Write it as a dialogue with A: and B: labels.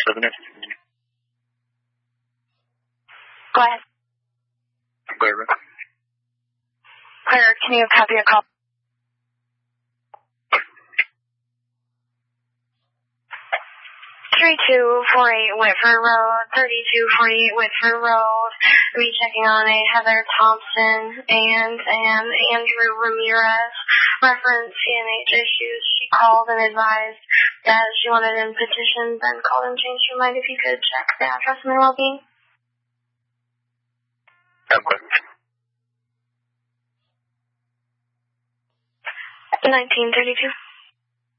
A: 7 in.
B: Go ahead.
A: Clear.
B: Clear, can you copy a call? 3248 Whitford Road, 3248 Whitford Road. Rechecking on a Heather Thompson and Andrew Ramirez. Reference CNH issues. She called and advised that she wanted in petition, then called and changed her mind. If you could check the address and their well-being.
A: Okay.
B: 1932.